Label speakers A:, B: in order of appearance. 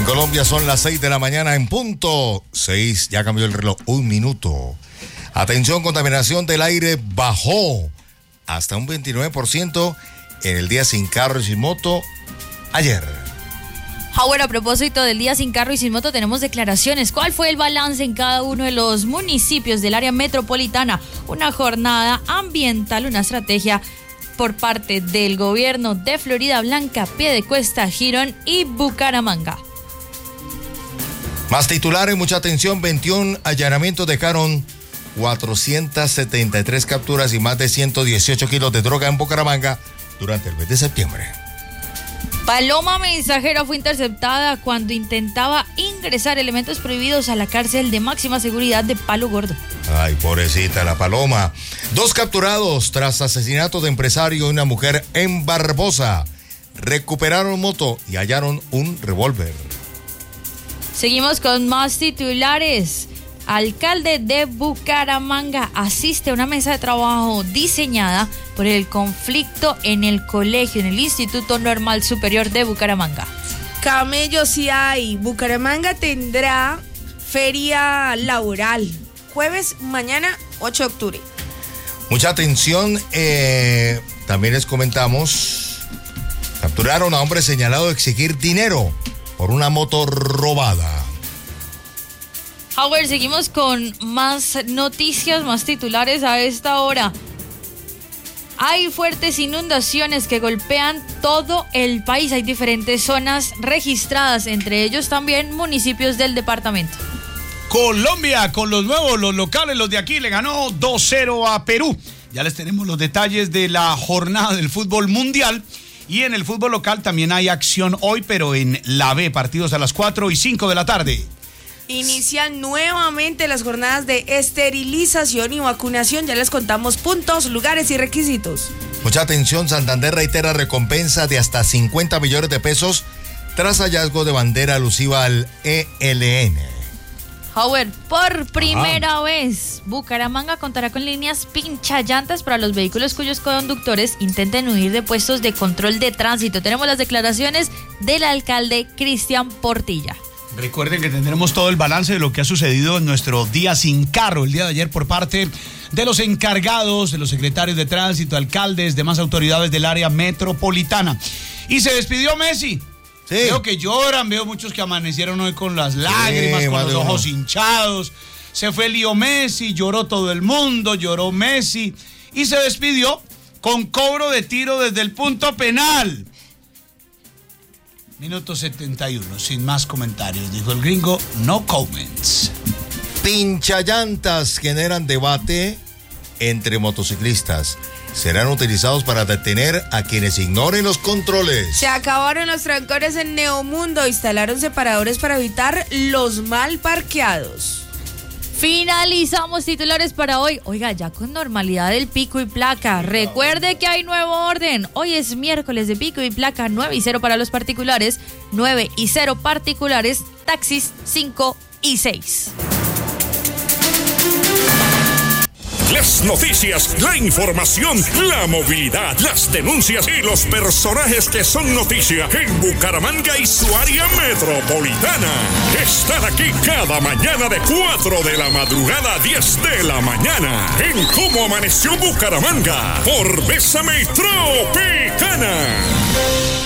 A: En Colombia son las 6 de la mañana en punto. 6, ya cambió el reloj, 1 minuto. Atención, contaminación del aire bajó hasta un 29% en el día sin carro y sin moto ayer.
B: Howard, a propósito del día sin carro y sin moto, tenemos declaraciones. ¿Cuál fue el balance en cada uno de los municipios del área metropolitana? Una jornada ambiental, una estrategia por parte del gobierno de Florida Blanca, Piedecuesta, Girón y Bucaramanga.
A: Más titulares, mucha atención, 21 allanamientos dejaron 473 capturas y más de 118 kilos de droga en Bucaramanga durante el mes de septiembre.
B: Paloma mensajera fue interceptada cuando intentaba ingresar elementos prohibidos a la cárcel de máxima seguridad de Palo Gordo.
A: Ay, pobrecita la paloma. 2 capturados tras asesinato de empresario y una mujer en Barbosa. Recuperaron moto y hallaron un revólver.
B: Seguimos con más titulares. Alcalde de Bucaramanga asiste a una mesa de trabajo diseñada por el conflicto en el colegio, en el Instituto Normal Superior de Bucaramanga.
C: Camellos sí hay. Bucaramanga tendrá feria laboral. Jueves, mañana, 8 de octubre.
A: Mucha atención, también les comentamos, capturaron a hombre señalado de exigir dinero por una moto robada.
B: Howard, seguimos con más noticias, más titulares a esta hora. Hay fuertes inundaciones que golpean todo el país. Hay diferentes zonas registradas, entre ellos también municipios del departamento.
D: Colombia, con los nuevos, los locales, los de aquí, le ganó 2-0 a Perú. Ya les tenemos los detalles de la jornada del fútbol mundial. Y en el fútbol local también hay acción hoy, pero en la B, partidos a las 4 y 5 de la tarde.
C: Inician nuevamente las jornadas de esterilización y vacunación. Ya les contamos puntos, lugares y requisitos.
A: Mucha atención, Santander reitera recompensa de hasta 50 millones de pesos tras hallazgo de bandera alusiva al ELN.
B: Howard, por primera vez, Bucaramanga contará con líneas pinchallantas para los vehículos cuyos conductores intenten huir de puestos de control de tránsito. Tenemos las declaraciones del alcalde Cristian Portilla.
D: Recuerden que tendremos todo el balance de lo que ha sucedido en nuestro día sin carro el día de ayer por parte de los encargados, de los secretarios de tránsito, alcaldes, demás autoridades del área metropolitana. Y se despidió Messi. Sí. Veo que lloran, veo muchos que amanecieron hoy con las lágrimas, con los ojos hinchados. Se fue Leo Messi, lloró todo el mundo, lloró Messi y se despidió con cobro de tiro desde el punto penal. Minuto 71, sin más comentarios, dijo el gringo, no comments.
A: Pinchallantas generan debate entre motociclistas. Serán utilizados para detener a quienes ignoren los controles.
C: Se acabaron los trancones en Neomundo, instalaron separadores para evitar los mal parqueados.
B: Finalizamos titulares para hoy. Oiga, ya con normalidad el pico y placa. Recuerde que hay nuevo orden. Hoy es miércoles de pico y placa, 9 y 0 para los particulares, 9 y 0 particulares, taxis 5 y 6.
E: Las noticias, la información, la movilidad, las denuncias y los personajes que son noticia en Bucaramanga y su área metropolitana. Están aquí cada mañana de 4 de la madrugada a 10 de la mañana en Cómo Amaneció Bucaramanga por Bésame Tropicana.